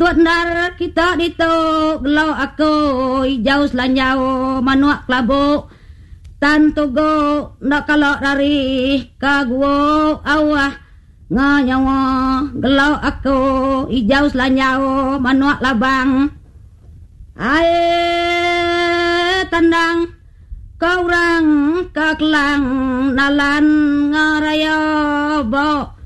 tuan dar kita dito gelo ako ijau selanyau manuak kelabu tantu go nak kalau dari kaguo awah nganyawa gelo ako ijau selanyau manuak labang ae tandang kau rang kaklang nalan ngaraya bo